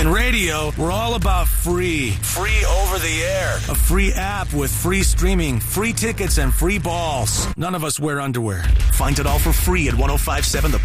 In radio, we're all about free. Free over the air. A free app with free streaming, free tickets, and free balls. None of us wear underwear. Find it all for free at 1057 The